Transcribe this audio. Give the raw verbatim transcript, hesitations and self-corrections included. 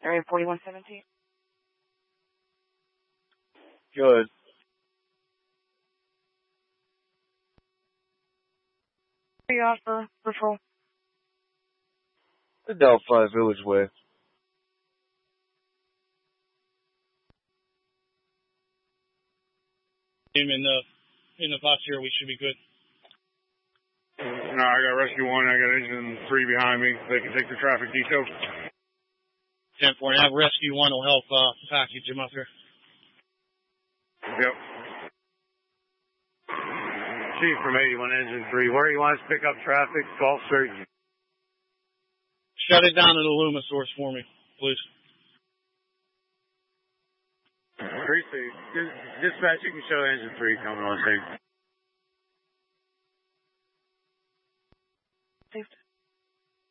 Area forty-one seventeen. Good. Where are you out for patrol? The Delphi Village Way. In the in the box here, we should be good. No, I got rescue one. I got engine three behind me. They can take the traffic detail. ten four, and have rescue one will help uh, package him up here. Yep. Chief from eighty-one, engine three. Where you want us to pick up traffic? Gulf Street. Shut it down to the Luma source for me, please. Appreciate it. Dispatch, you can show engine three coming on scene.